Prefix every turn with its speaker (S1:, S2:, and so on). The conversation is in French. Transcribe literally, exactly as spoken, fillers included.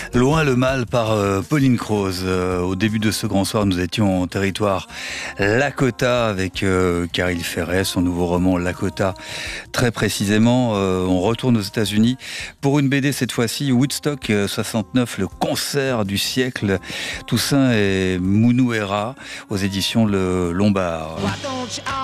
S1: Loin le mal par euh, Pauline Croze. Euh, au début de ce grand soir, nous étions en territoire Lakota avec euh, Caril Ferret, son nouveau roman Lakota. Très précisément, euh, on retourne aux États-Unis pour une B D cette fois-ci, Woodstock soixante-neuf, le concert du siècle. Toussaint et Mounouera aux éditions Le Lombard.